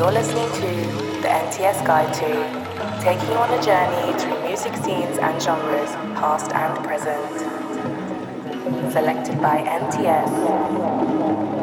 You're listening to the NTS Guide to, taking you on a journey through music scenes and genres, past and present. Selected by NTS.